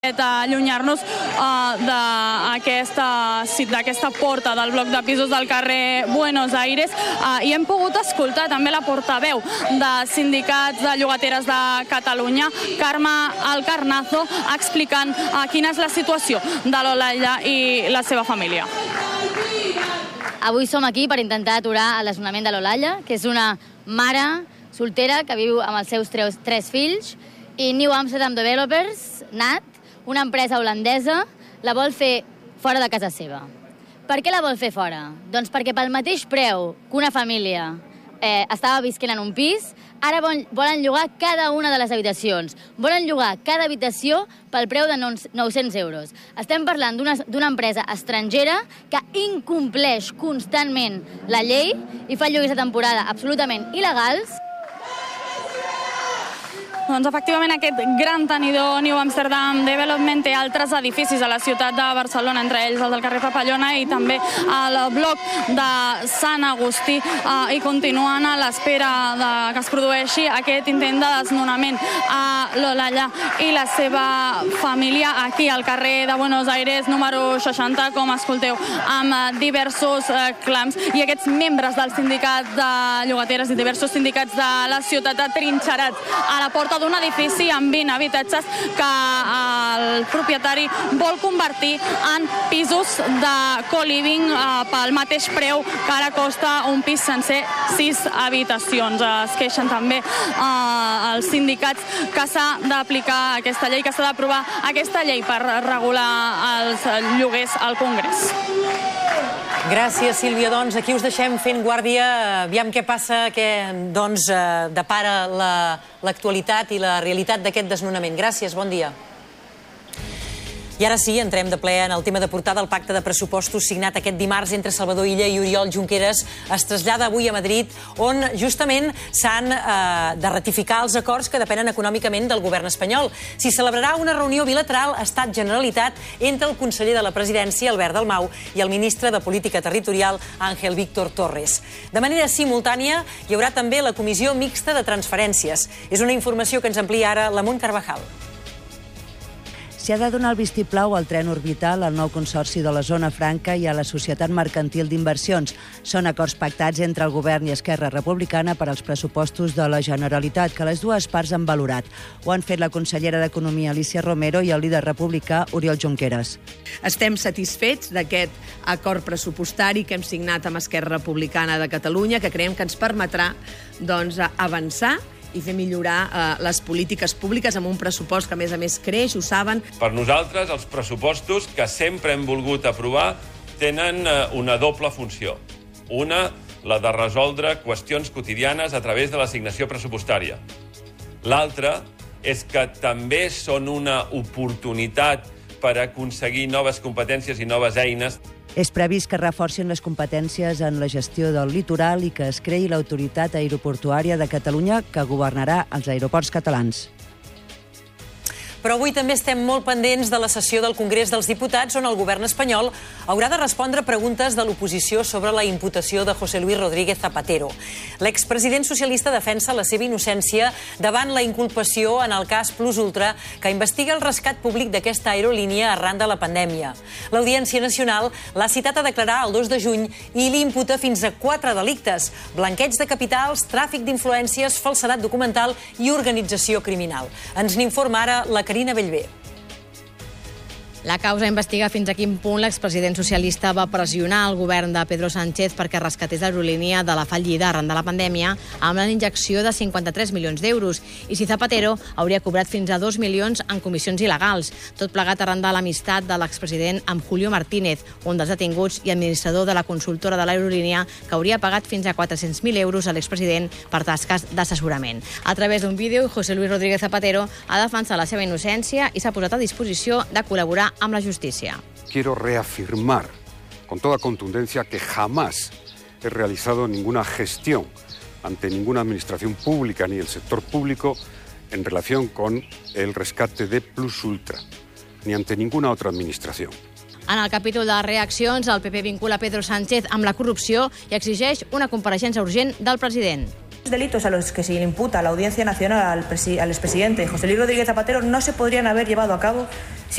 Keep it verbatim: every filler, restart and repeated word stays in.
allunyar-nos uh, d'aquesta porta del bloc de pisos del carrer Buenos Aires uh, i hem pogut escoltar també la portaveu de sindicats de llogateres de Catalunya, Carme Alcarnazo, explicant uh, quina és la situació de l'Olaia i la seva família. Avui som aquí per intentar aturar el desnonament de l'Olaia, que és una mare soltera que viu amb els seus tres, tres fills, i New Amsterdam Developers, N A T, una empresa holandesa, la vol fer fora de casa seva. Per què la vol fer fora? Doncs perquè pel mateix preu que una família eh, estava visquent en un pis, ara volen llogar cada una de les habitacions. Volen llogar cada habitació pel preu de nou-cents euros. Estem parlant d'una empresa estrangera que incompleix constantment la llei i fa lloguers de temporada absolutament il·legals. Doncs efectivament aquest gran tenidor New Amsterdam Development té altres edificis a la ciutat de Barcelona, entre ells el del carrer Papallona i també el bloc de Sant Agustí, eh, i continuen a l'espera que es produeixi aquest intent de desnonament a l'Olaia i la seva família aquí al carrer de Buenos Aires número seixanta, com escolteu, amb diversos eh, clams i aquests membres del sindicat de llogateres i diversos sindicats de la ciutat atrinxerats a la porta d'un edifici amb vint habitatges que el propietari vol convertir en pisos de co-living pel mateix preu que ara costa un pis sencer sis habitacions. Es queixen també els sindicats que s'ha d'aplicar aquesta llei, que s'ha d'aprovar aquesta llei per regular els lloguers al Congrés. Gràcies, Sílvia. Doncs aquí us deixem fent guàrdia. Aviam què passa, què doncs, depara l'actualitat i la realitat d'aquest desnonament. Gràcies, bon dia. I ara sí, entrem de ple en el tema de portada. El pacte de pressupostos signat aquest dimarts entre Salvador Illa i Oriol Junqueras es trasllada avui a Madrid, on justament s'han eh, de ratificar els acords que depenen econòmicament del govern espanyol. S'hi celebrarà una reunió bilateral Estat-Generalitat entre el conseller de la Presidència, Albert Dalmau, i el ministre de Política Territorial, Ángel Víctor Torres. De manera simultània, hi haurà també la Comissió Mixta de Transferències. És una informació que ens amplia ara la Munt Carvajal. S'hi ha de donar el vistiplau al tren orbital, al nou consorci de la Zona Franca i a la Societat Mercantil d'Inversions. Són acords pactats entre el govern i Esquerra Republicana per als pressupostos de la Generalitat, que les dues parts han valorat. Ho han fet la consellera d'Economia, Alícia Romero, i el líder republicà, Oriol Junqueras. Estem satisfets d'aquest acord pressupostari que hem signat amb Esquerra Republicana de Catalunya, que creiem que ens permetrà doncs, avançar i fer millorar eh, les polítiques públiques amb un pressupost que, a més a més, creix, ho saben. Per nosaltres, els pressupostos que sempre hem volgut aprovar tenen eh, una doble funció. Una, la de resoldre qüestions quotidianes a través de l'assignació pressupostària. L'altra és que també són una oportunitat per aconseguir noves competències i noves eines. És previst que reforcin les competències en la gestió del litoral i que es creï l'Autoritat Aeroportuària de Catalunya, que governarà els aeroports catalans. Però avui també estem molt pendents de la sessió del Congrés dels Diputats, on el govern espanyol haurà de respondre preguntes de l'oposició sobre la imputació de José Luis Rodríguez Zapatero. L'expresident socialista defensa la seva innocència davant la inculpació en el cas Plus Ultra, que investiga el rescat públic d'aquesta aerolínia arran de la pandèmia. L'Audiència Nacional l'ha citat a declarar el dos de juny i li imputa fins a quatre delictes: blanqueig de capitals, tràfic d'influències, falsedat documental i organització criminal. Ens n'informa ara la Carina Bellver. La causa investiga fins a quin punt l'expresident socialista va pressionar el govern de Pedro Sánchez perquè rescatés l'aerolínia de la fallida arran de la pandèmia amb la injecció de cinquanta-tres milions d'euros i si Zapatero hauria cobrat fins a dos milions en comissions il·legals, tot plegat arran de l'amistat de l'expresident amb Julio Martínez, un dels detinguts i administrador de la consultora de l'aerolínia, que hauria pagat fins a quatre-cents mil euros a l'expresident per tasques d'assessorament. A través d'un vídeo, José Luis Rodríguez Zapatero ha defensat la seva innocència i s'ha posat a disposició de col·laborar amb la justícia. Quiero reafirmar con toda contundencia que jamás he realizado ninguna gestión ante ninguna administración pública ni el sector público en relación con el rescate de Plus Ultra, ni ante ninguna otra administración. En el capítol de reaccions, el P P vincula Pedro Sánchez amb la corrupció i exigeix una compareixença urgent del president. Los delitos a los que se le imputa la Audiencia Nacional al, al expresidente José Luis Rodríguez Zapatero no se podrían haber llevado a cabo